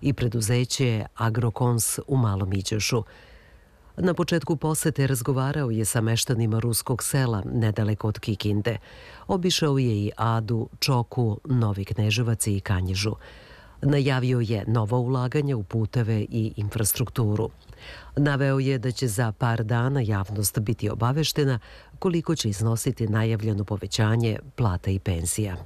i preduzeće Agrokons u Malom Iđošu. Na početku posete razgovarao je sa meštanima ruskog sela nedaleko od Kikinde. Obišao je i Adu, Čoku, Novi Kneževac i Kanjižu. Najavio je nova ulaganja u puteve i infrastrukturu. Naveo je da će za par dana javnost biti obaveštena koliko će iznositi najavljeno povećanje plata i penzija.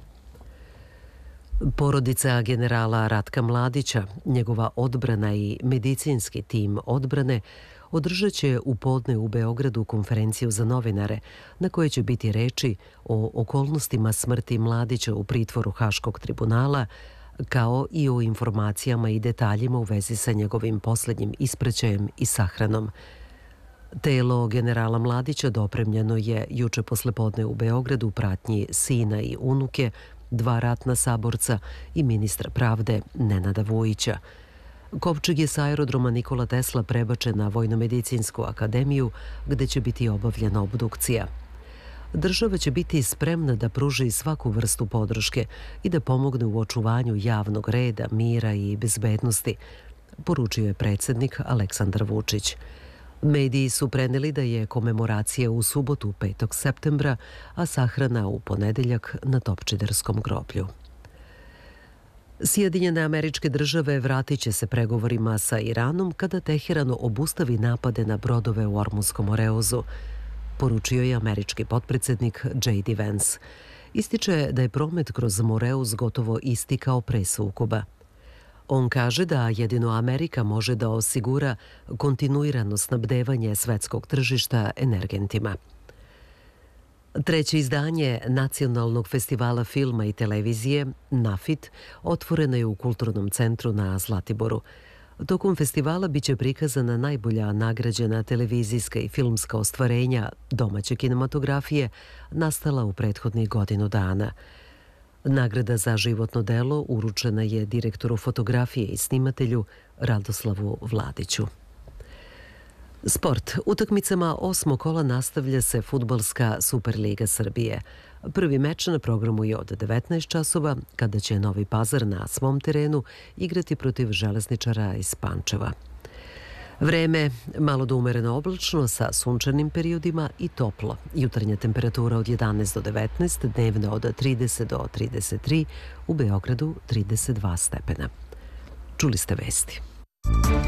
Porodica generala Ratka Mladića, njegova odbrana i medicinski tim odbrane održat će u podne u Beogradu konferenciju za novinare na kojoj će biti reči o okolnostima smrti Mladića u pritvoru Haškog tribunala, kao i o informacijama i detaljima u vezi sa njegovim poslednjim ispraćajem i sahranom. Telo generala Mladića dopremljeno je juče poslepodne u Beogradu u pratnji sina i unuke, 2 ratna saborca i ministra pravde Nenada Vujića. Kovčeg je sa aerodroma Nikola Tesla prebačen na Vojnomedicinsku akademiju, gde će biti obavljena obdukcija. Država će biti spremna da pruži svaku vrstu podrške i da pomogne u očuvanju javnog reda, mira i bezbednosti, poručio je predsjednik Aleksandar Vučić. Mediji su preneli da je komemoracija u subotu 5. septembra, a sahrana u ponedeljak na Topčiderskom groblju. Sjedinjene Američke Države vratit će se pregovorima sa Iranom kada Teheran obustavi napade na brodove u Ormunskom oreozu, poručio je američki potpredsjednik J.D. Vance. Ističe da je promet kroz Moreuz gotovo isti kao pre sukoba. On kaže da jedino Amerika može da osigura kontinuirano snabdevanje svetskog tržišta energentima. Treće izdanje Nacionalnog festivala filma i televizije, NAFIT, otvoreno je u Kulturnom centru na Zlatiboru. Tokom festivala biće prikazana najbolja nagrađena televizijska i filmska ostvarenja domaće kinematografije nastala u prethodnih godinu dana. Nagrada za životno delo uručena je direktoru fotografije i snimatelju Radoslavu Vladiću. Sport. Utakmicama 8. kola nastavlja se fudbalska Superliga Srbije. Prvi meč na programu je od 19 časova, kada će Novi Pazar na svom terenu igrati protiv Železničara iz Pančeva. Vreme malo do umereno oblačno sa sunčanim periodima i toplo. Jutarnja temperatura od 11 do 19, dnevna od 30 do 33, u Beogradu 32 stepena. Čuli ste vesti.